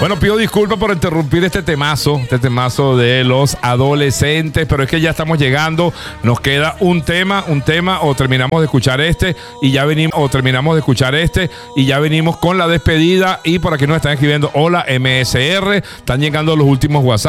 Bueno, pido disculpas por interrumpir este temazo de los adolescentes, pero es que ya estamos llegando. Nos queda un tema, o terminamos de escuchar y ya venimos con la despedida. Y por aquí nos están escribiendo: hola MSR, están llegando los últimos WhatsApp.